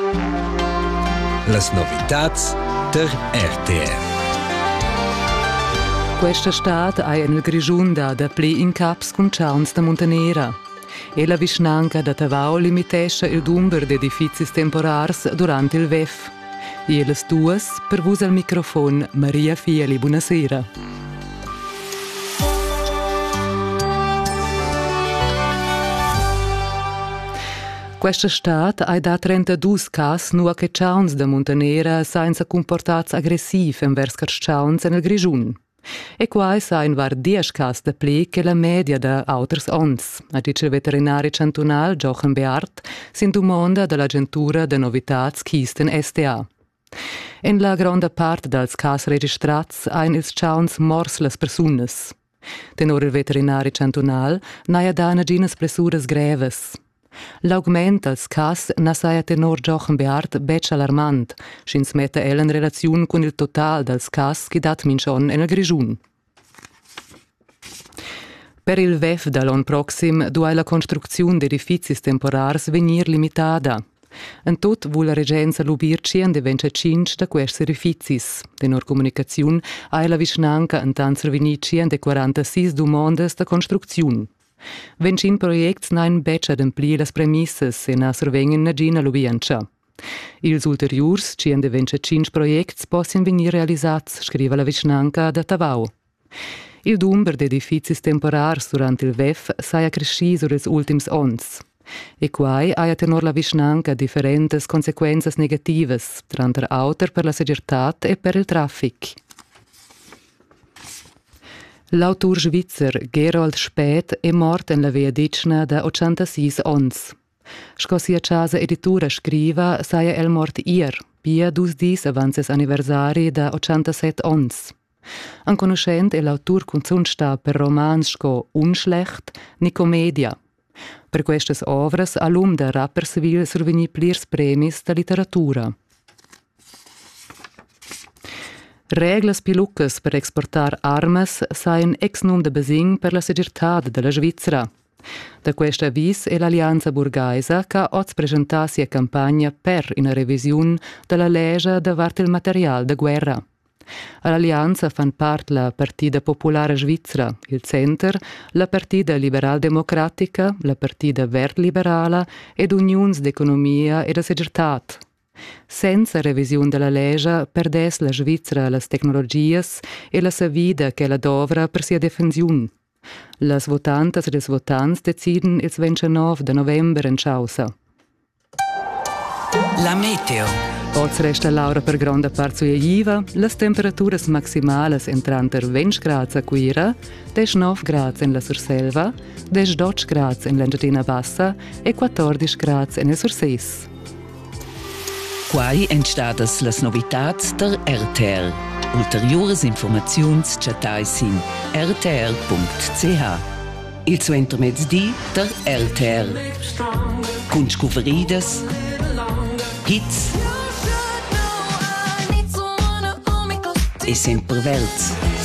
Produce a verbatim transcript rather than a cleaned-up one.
Las novitats der R T R. Questa stat ha nel Grischun da pli in caps con chauns da Montanera. E la vicinanca da Tavau limitesce il numero di edifici temporars durante il V E F. E le duas per vus al microfono Maria Fieli. Buonasera. Questa stat ha da trentadue cas nua che chauns da Montanera senza comportats aggressiv envers cars chauns nel Grischun. E qua sain var dies cas da pli che la media da auters ons. A dice il veterinario cantonal Jochen Beart sin domanda dall'agentura de novitats Kisten S T A. En la gronda part dels cas registrats ein ils chauns mors las persunas. Tenor il veterinario cantonal naia dana ginas pressuras greves. L'augment als cas nasaia tenor Jochen Beart bec alarmant, schins metta el in relaziun con il total dels cas che dat minchon en el Grischun. Per il V E F dall'on proxim duai la construziun d'edificis temporars venir limitada. En tot vu la regenza lubir cien de venticinc da questi edificis. Tenor comunicaziun hai la vicinanca en tant surveni cien de quarantasei domandas da construziun. Vencin projects nain beccia d'emplir las premisses e na survengen na gina lubiencha. Ils ulteriurs, cien de venticinc projects, possin venir realisats, scriva la vicinanca da Tavau. Il number de edificis temporars durant il V E F saia cresci sur ils ultims ons. E quai aia tenor la vicinanca differentes consequenzas negativas, tranter auter per la segirtat e per il traffic. L'autor svizzer Gerold Späth è mort en la via dicna da ottantasei ons. Sco sia casa editura scriva saia el mort ier, pia dus dis avances anniversari da ottantasette ons. An conoscent è l'autor consunsta per romans sco unschlecht ni commedia. Per questes ovras a l'um da Rapperswil survegni plirs premis da literatura. Reglas piluccas per exportar armas sain ex num de besing per la segirtad della Svizzera. Da questa vis è l'Allianza Burgaisa che oz presenta sia campagna per una revisiun della legge davart il material de guerra. All'Allianza fan part la Partida Popolare Svizzera, il Center, la Partida Liberal Democratica, la Partida Vert Liberala ed Unions d'Economia e de Segirtat. Senza revisiun della legge perdes la Svizzera las tecnologias e la sa vida che la dovra per sia defensiun. Las votantas e les votants deciden il ventinove de november in Chausa. La meteo. Oz resta l'aura per gronda part suieva, las temperaturas maximales entranter venti gradi a Quira, diciannove gradi in la Surselva, dodici gradi in l'Engadina Bassa e quattordici gradi in il Surses. Quai entstadas las novitats der R T R. Ulteriores informaziuns chattaisin r t r punct c h. Il suenter mezzdi der R T R. Cun scuveridas, hits e sempre verds.